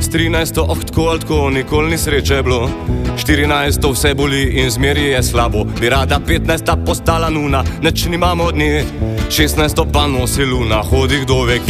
S 13 tako ali tako, nikoli ni sreče bilo. 14 vse boli in zmeri je slabo. Bi rada 15 postala nuna, neč nimamo od nje. 16 pa nosi luna, hodi kdo ve kje.